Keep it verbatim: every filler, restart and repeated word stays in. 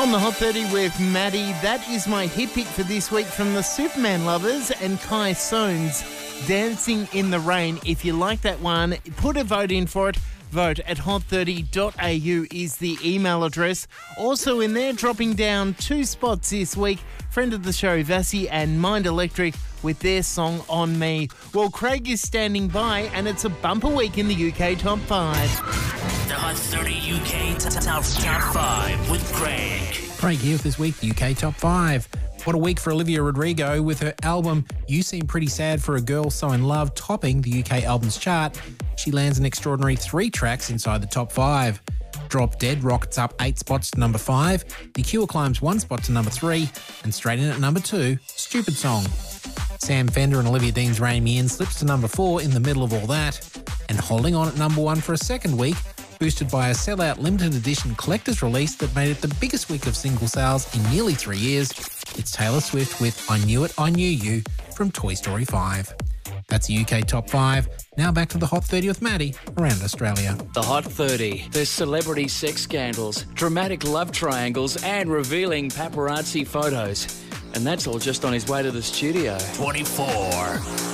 On the Hot thirty with Maddie, that is my hit pick for this week from the Superman lovers and Kai Soanes, Dancing in the Rain. If you like that one, put a vote in for it. Vote at hot thirty dot a u is the email address. Also in there, dropping down two spots this week, friend of the show, Vassie and Mind Electric with their song On Me. Well, Craig is standing by and it's a bumper week in the U K Top five. The Hot thirty U K Top five with Craig. Craig here with this week, the U K Top five. What a week for Olivia Rodrigo with her album You Seem Pretty Sad for a Girl So In Love topping the U K Albums Chart. She lands an extraordinary three tracks inside the top five. Drop Dead rockets up eight spots to number five. The Cure climbs one spot to number three. And straight in at number two, Stupid Song. Sam Fender and Olivia Dean's Rein Me In slips to number four in the middle of all that. And holding on at number one for a second week, boosted by a sellout limited edition collector's release that made it the biggest week of single sales in nearly three years, it's Taylor Swift with I Knew It, I Knew You from Toy Story five. That's the U K Top five. Now back to the Hot thirty with Maddie around Australia. The Hot thirty. There's celebrity sex scandals, dramatic love triangles and revealing paparazzi photos. And that's all just on his way to the studio. twenty-four.